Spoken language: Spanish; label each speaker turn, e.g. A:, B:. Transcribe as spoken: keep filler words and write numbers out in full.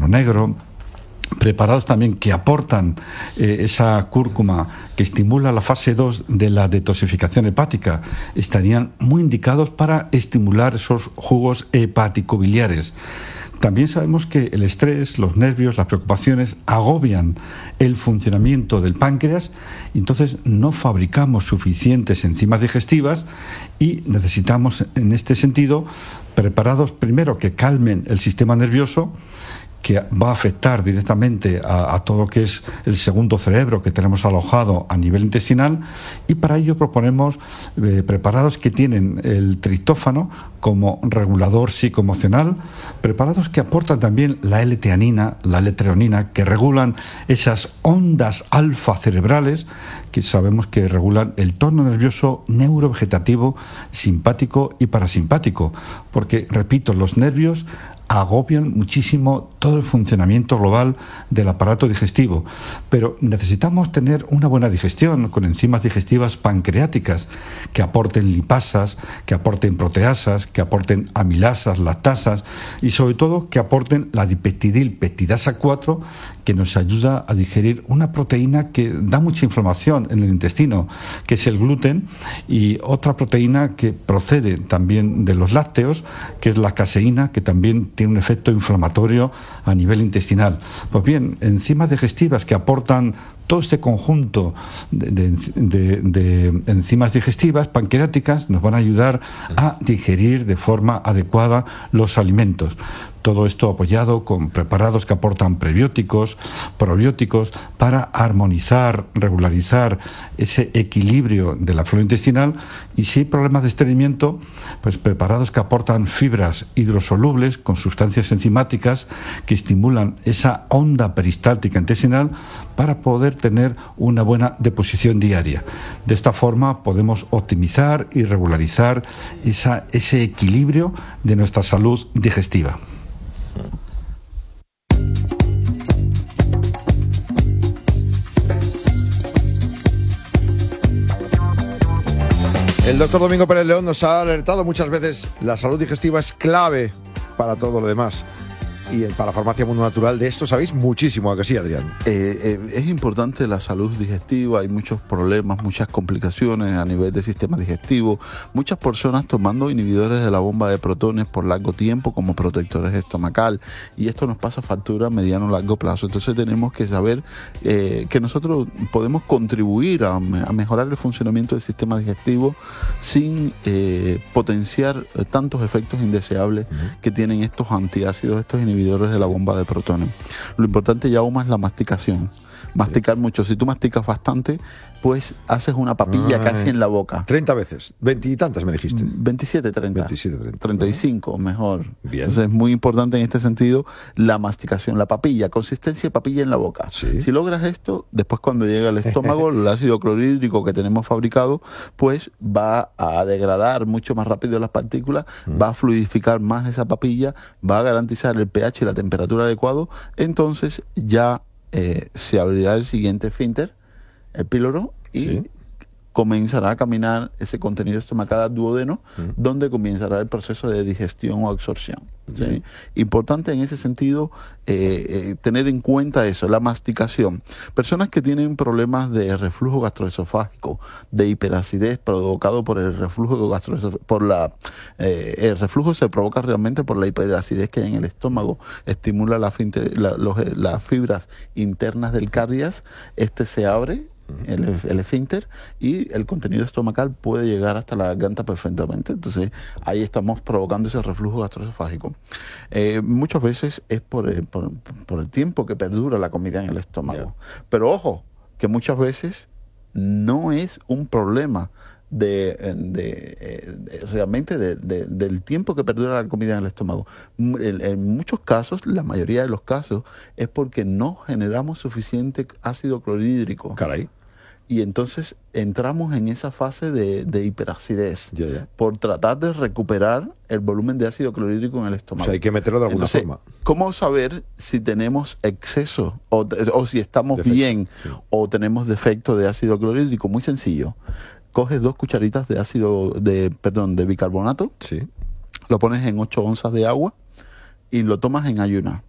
A: negro, preparados también que aportan eh, esa cúrcuma que estimula la fase dos de la detoxificación hepática, estarían muy indicados para estimular esos jugos hepático-biliares. También sabemos que el estrés, los nervios, las preocupaciones agobian el funcionamiento del páncreas y entonces no fabricamos suficientes enzimas digestivas y necesitamos en este sentido preparados primero que calmen el sistema nervioso, que va a afectar directamente a, a todo lo que es el segundo cerebro que tenemos alojado a nivel intestinal, y para ello proponemos eh, preparados que tienen el triptófano como regulador psicoemocional, preparados que aportan también la L-teanina, la L-treonina, que regulan esas ondas alfa cerebrales que sabemos que regulan el tono nervioso neurovegetativo, simpático y parasimpático, porque, repito, los nervios agobian muchísimo todo el funcionamiento global del aparato digestivo, pero necesitamos tener una buena digestión con enzimas digestivas pancreáticas que aporten lipasas, que aporten proteasas, que aporten amilasas, lactasas y sobre todo que aporten la dipeptidilpeptidasa cuatro, que nos ayuda a digerir una proteína que da mucha inflamación en el intestino, que es el gluten, y otra proteína que procede también de los lácteos, que es la caseína, que también tiene un efecto inflamatorio a nivel intestinal. Pues bien, enzimas digestivas que aportan todo este conjunto de, de, de, de enzimas digestivas pancreáticas nos van a ayudar a digerir de forma adecuada los alimentos. Todo esto apoyado con preparados que aportan prebióticos, probióticos, para armonizar, regularizar ese equilibrio de la flora intestinal, y si hay problemas de estreñimiento, pues preparados que aportan fibras hidrosolubles con sustancias enzimáticas que estimulan esa onda peristáltica intestinal para poder tener una buena deposición diaria. De esta forma podemos optimizar y regularizar esa, ese equilibrio de nuestra salud digestiva.
B: El doctor Domingo Pérez León nos ha alertado muchas veces: la salud digestiva es clave para todo lo demás. Y para la farmacia Mundo Natural de esto sabéis muchísimo, ¿a que sí, Adrián?
C: Eh, eh, es importante la salud digestiva, hay muchos problemas, muchas complicaciones a nivel del sistema digestivo, muchas personas tomando inhibidores de la bomba de protones por largo tiempo como protectores estomacal, y esto nos pasa factura a mediano o largo plazo. Entonces tenemos que saber eh, que nosotros podemos contribuir a, a mejorar el funcionamiento del sistema digestivo sin eh, potenciar tantos efectos indeseables uh-huh. que tienen estos antiácidos, estos inhibidores de la bomba de protones. Lo importante ya aún es la masticación. Masticar mucho. Si tú masticas bastante, pues haces una papilla Ay, casi en la boca.
B: treinta veces. veintitantas me dijiste.
C: veintisiete, treinta.
B: veintisiete, treinta.
C: treinta y cinco, mejor.
B: Bien.
C: Entonces es muy importante en este sentido la masticación, la papilla, consistencia de papilla en la boca.
B: Sí.
C: Si logras esto, después cuando llega al estómago, el ácido clorhídrico que tenemos fabricado, pues va a degradar mucho más rápido las partículas, mm. va a fluidificar más esa papilla, va a garantizar el pH y la temperatura adecuado. Entonces ya eh, se abrirá el siguiente esfínter, el píloro, y sí. comenzará a caminar ese contenido estomacal al duodeno, mm. donde comenzará el proceso de digestión o absorción. ¿Sí? Sí. Importante en ese sentido eh, eh, tener en cuenta eso, la masticación. Personas que tienen problemas de reflujo gastroesofágico, de hiperacidez provocado por el reflujo gastroesofágico, por la eh, el reflujo se provoca realmente por la hiperacidez que hay en el estómago, estimula la, la, los, las fibras internas del cardias, este se abre, El, el esfínter, y el contenido estomacal puede llegar hasta la garganta perfectamente. Entonces ahí estamos provocando ese reflujo gastroesofágico. Eh, muchas veces es por el, por, por el tiempo que perdura la comida en el estómago. Yeah. Pero ojo, que muchas veces no es un problema de, de, de realmente de, de, del tiempo que perdura la comida en el estómago. En, en muchos casos, la mayoría de los casos, es porque no generamos suficiente ácido clorhídrico.
B: Caray.
C: Y entonces entramos en esa fase de, de hiperacidez
B: yeah, yeah.
C: por tratar de recuperar el volumen de ácido clorhídrico en el estómago.
B: O sea, hay que meterlo de alguna
C: entonces,
B: forma.
C: ¿Cómo saber si tenemos exceso o, o si estamos
B: defecto,
C: bien
B: sí.
C: o tenemos defecto de ácido clorhídrico? Muy sencillo. Coges dos cucharitas de ácido, de perdón, de bicarbonato,
B: sí.
C: lo pones en ocho onzas de agua y lo tomas en ayunas.